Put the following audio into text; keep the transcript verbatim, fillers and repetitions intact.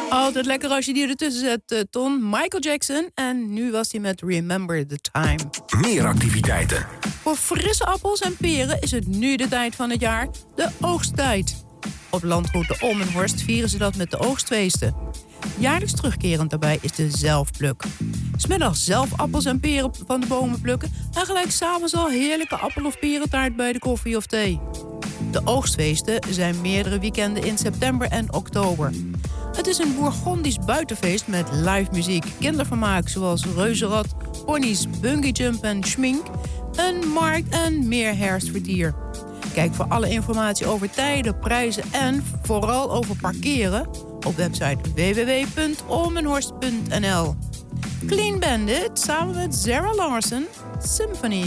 Altijd lekker als je die ertussen zet, uh, Ton. Michael Jackson. En nu was hij met Remember the Time. Meer activiteiten. Voor frisse appels en peren is het nu de tijd van het jaar, de oogsttijd. Op landgoed de Olmenhorst vieren ze dat met de oogstfeesten. Jaarlijks terugkerend daarbij is de zelfpluk. 'S Middags zelf appels en peren van de bomen plukken en gelijk 's avonds al heerlijke appel- of perentaart bij de koffie of thee. De oogstfeesten zijn meerdere weekenden in september en oktober. Het is een Bourgondisch buitenfeest met live muziek, kindervermaak zoals reuzenrad, ponies, bungeejump en schmink, een markt en meer herfstvertier. Kijk voor alle informatie over tijden, prijzen en vooral over parkeren op website w w w punt olmenhorst punt n l. Clean Bandit samen met Sarah Larson, Symphony.